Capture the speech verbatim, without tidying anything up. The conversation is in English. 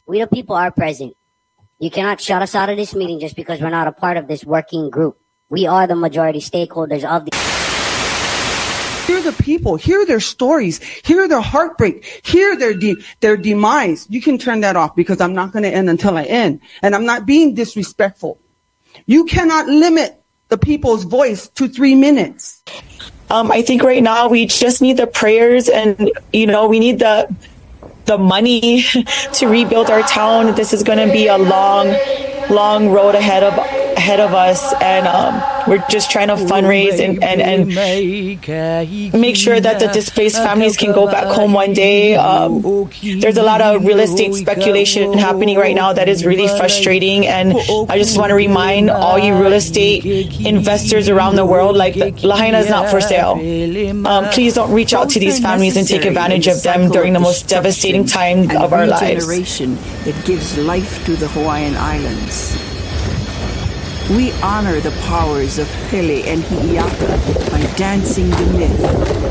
We the people are present. You cannot shut us out of this meeting just because we're not a part of this working group. We are the majority stakeholders of the... Hear the people, hear their stories, hear their heartbreak, hear their de- their demise. You can turn that off because I'm not going to end until I end. And I'm not being disrespectful. You cannot limit the people's voice to three minutes. Um, I think right now we just need the prayers and, you know, we need the the money to rebuild our town. This is going to be a long, long road ahead of ahead of us, and um, we're just trying to fundraise and, and, and make sure that the displaced families can go back home one day. Um, there's a lot of real estate speculation happening right now that is really frustrating, and I just want to remind all you real estate investors around the world, like, Lahaina is not for sale. Um, please don't reach out to these families and take advantage of them during the most devastating time of our lives. That gives life to the Hawaiian Islands. We honor the powers of Pele and Hi'iaka by dancing the myth.